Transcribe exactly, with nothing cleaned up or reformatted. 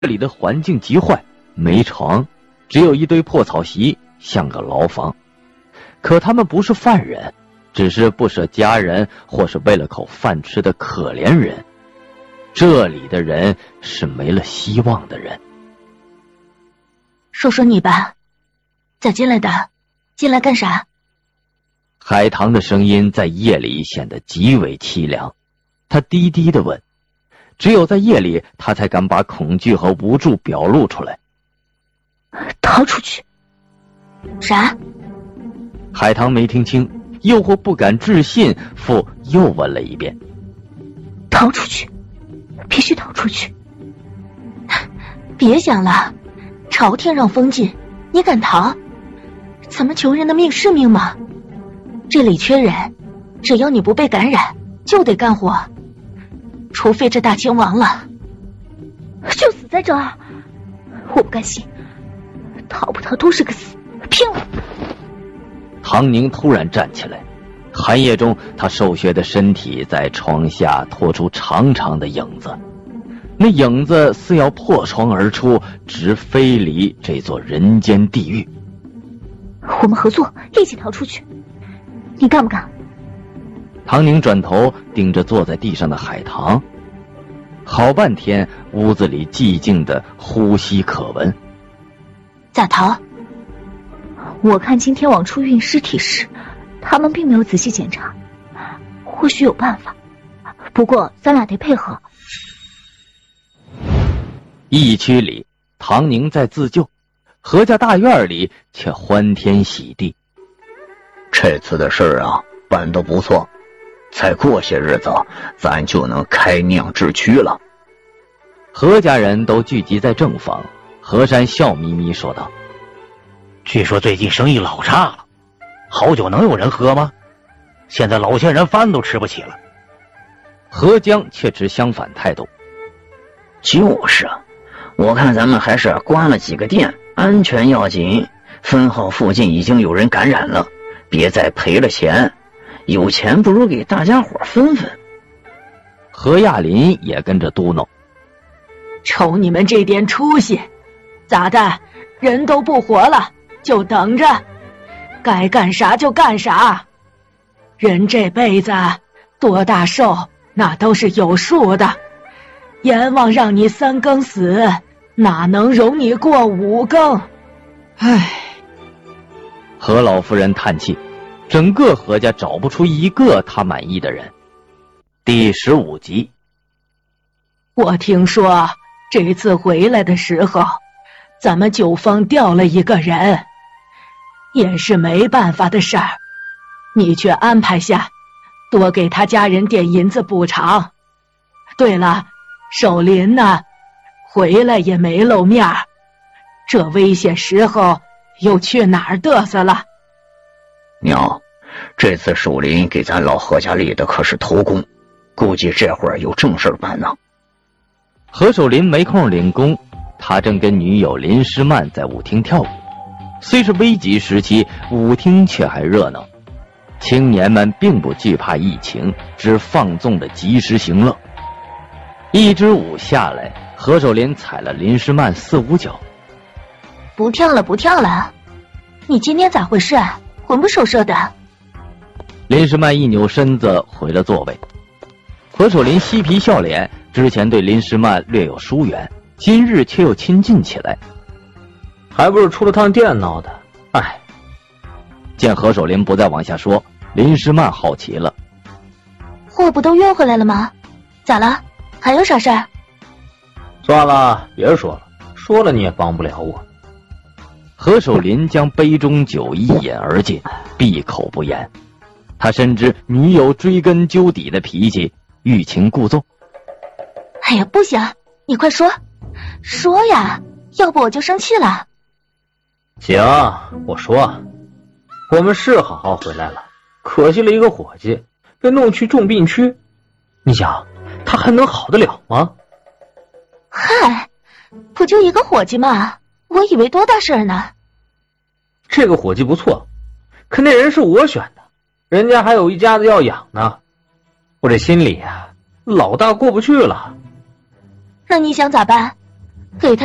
这里的环境极坏，没床，只有一堆破草席，像个牢房。可他们不是犯人，只是不舍家人或是为了口饭吃的可怜人。这里的人是没了希望的人。 说说你吧，咋进来的？进来干啥？ 海棠的声音在夜里显得极为凄凉，他低低地问，只有在夜里他才敢把恐惧和无助表露出来。 逃出去。啥？ 海棠没听清，又或不敢置信，父又问了一遍。 逃出去，必须逃出去。别想了，朝廷让封禁，你敢逃？咱们穷人的命是命吗？这里缺人，只要你不被感染，就得干活。除非这大清亡了，就死在这儿。我不甘心，逃不逃都是个死，骗我！ 唐宁突然站起来，寒夜中他瘦削的身体在窗下拖出长长的影子，那影子似要破窗而出，直飞离这座人间地狱。 我们合作，一起逃出去，你干不干？ 唐宁转头盯着坐在地上的海棠，好半天屋子里寂静的呼吸可闻。 咋逃？我看今天往出运尸体时，他们并没有仔细检查，或许有办法，不过咱俩得配合。 疫区里，唐宁在自救，何家大院里却欢天喜地。 这次的事啊，办得不错，再过些日子咱就能开酿制区了。 何家人都聚集在正房，何山笑眯眯说道： 据说最近生意老差了，好酒能有人喝吗？现在老县人饭都吃不起了。 何江却持相反态度。 就是啊，我看咱们还是关了几个店，安全要紧。分号附近已经有人感染了，别再赔了钱，有钱不如给大家伙分分。 何亚林也跟着嘟囔： 瞅你们这点出息，咋的？人都不活了，就等着，该干啥就干啥。人这辈子多大寿，那都是有数的。阎王让你三更死，哪能容你过五更？唉。 何老夫人叹气，整个何家找不出一个她满意的人。第十五集。 我听说这次回来的时候，咱们九方调了一个人，也是没办法的事儿，你却安排下，多给他家人点银子补偿。对了，守林呢，回来也没露面，这危险时候又去哪儿嘚瑟了？ 娘，这次守林给咱老何家立的可是头功，估计这会儿有正事办呢。 何守林没空领功，他正跟女友林诗曼在舞厅跳舞。虽是危急时期，舞厅却还热闹。青年们并不惧怕疫情，只放纵的及时行乐。一支舞下来，何守林踩了林诗曼四五脚。 不跳了不跳了，你今天咋回事啊？魂不守舍的。 林诗曼一扭身子回了座位。何守林嬉皮笑脸，之前对林诗曼略有疏远，今日却又亲近起来。 还不是出了趟电闹的，哎。 见何守林不再往下说，林诗曼好奇了。 货不都运回来了吗？咋了？还有啥事儿？ 算了，别说了，说了你也帮不了我。 何守林将杯中酒一饮而尽，闭口不言。他深知女友追根究底的脾气，欲擒故纵。 哎呀，不行，你快说说呀，要不我就生气了。 行，我说，我们是好好回来了，可惜了一个伙计，被弄去重病区。你想，他还能好得了吗？ 嗨，不就一个伙计嘛，我以为多大事儿呢。 这个伙计不错，可那人是我选的，人家还有一家子要养呢，我这心里啊，老大过不去了。 那你想咋办？ 给他